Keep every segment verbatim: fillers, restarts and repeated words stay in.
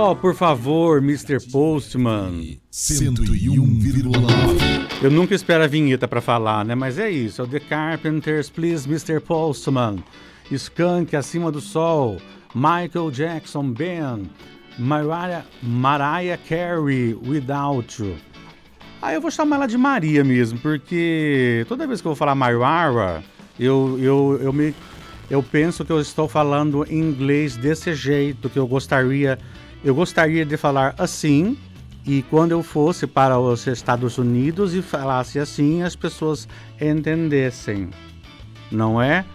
Oh, por favor, mister Postman. cento e um vírgula nove. Eu nunca espero a vinheta pra falar, né? Mas é isso. É o The Carpenters, Please, mister Postman. Skank, Acima do Sol. Michael Jackson, Ben. Mariah, Mariah Carey, Without You. Ah, eu vou chamar ela de Maria mesmo, porque toda vez que eu vou falar Mariah, eu, eu, eu, me, eu penso que eu estou falando inglês desse jeito, que eu gostaria, eu gostaria de falar assim, e quando eu fosse para os Estados Unidos e falasse assim, as pessoas entendessem, não é?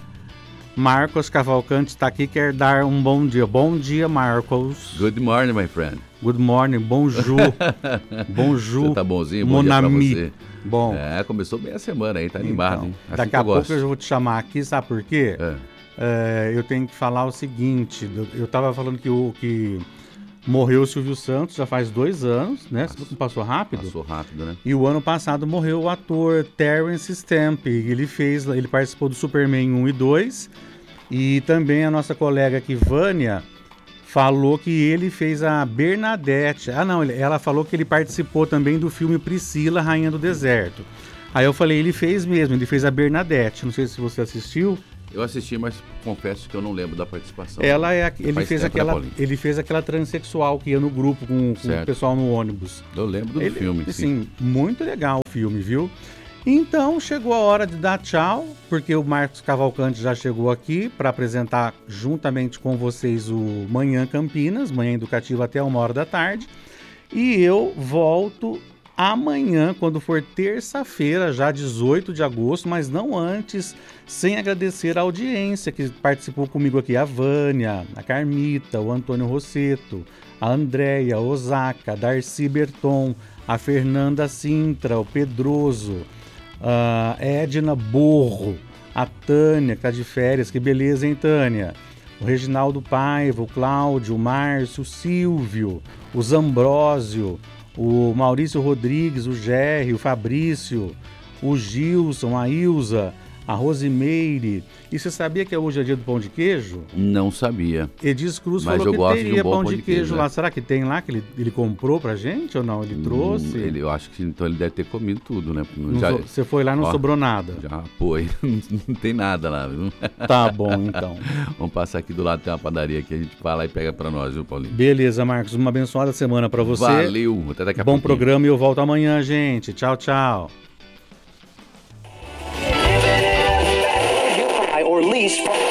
Marcos Cavalcante está aqui, quer dar um bom dia. Bom dia, Marcos. Good morning, my friend. Good morning, bonjour. Bonjour. Você tá bonzinho? Bom dia pra você. Bom. É, começou bem a semana aí, tá animado, Então, hein? Assim daqui que a eu pouco gosto. eu vou te chamar aqui, sabe por quê? É. É, eu tenho que falar o seguinte, eu tava falando que, o, que morreu o Silvio Santos já faz dois anos, né? Passou, passou rápido? Passou rápido, né? E o ano passado morreu o ator Terence Stamp. Ele fez, ele participou do Superman um e dois. E também a nossa colega aqui, Vânia, falou que ele fez a Bernadette. Ah, não, ela falou que ele participou também do filme Priscila, Rainha do Deserto. Aí eu falei, ele fez mesmo, ele fez a Bernadette. Não sei se você assistiu. Eu assisti, mas confesso que eu não lembro da participação. Ela é, ele Faz fez tempo, aquela, né, ele fez aquela transexual que ia no grupo com, com o pessoal no ônibus. Eu lembro do ele, filme, sim. sim. Muito legal o filme, viu? Então chegou a hora de dar tchau, porque o Marcos Cavalcante já chegou aqui para apresentar juntamente com vocês o Manhã Campinas, Manhã Educativa até uma hora da tarde. E eu volto amanhã, quando for terça-feira, já dezoito de agosto, mas não antes, sem agradecer a audiência que participou comigo aqui, a Vânia, a Carmita, o Antônio Rosseto, a Andréia, a Osaka, a Darcy Berton, a Fernanda Sintra, o Pedroso, a Edna Borro, a Tânia, que tá de férias, que beleza, hein, Tânia? O Reginaldo Paiva, o Cláudio, o Márcio, o Silvio, o Zambrósio, o Maurício Rodrigues, o Gerry, o Fabrício, o Gilson, a Ilza, a Rosimeire. E você sabia que hoje é dia do pão de queijo? Não sabia. Edis Cruz Mas falou eu que gosto teria de um bom pão de queijo, queijo né? lá. Será que tem lá que ele, ele comprou pra gente ou não? Ele trouxe? Hum, ele, eu acho que então ele deve ter comido tudo, né? Não Já, so, você foi lá e não ó, sobrou nada? Já foi. Não tem nada lá, viu? Tá bom, então. Vamos passar aqui do lado, tem uma padaria que a gente vai lá e pega pra nós, viu, Paulinho? Beleza, Marcos. Uma abençoada semana pra você. Valeu. Até daqui a pouco. Bom programa e eu volto amanhã, gente. Tchau, tchau. Or least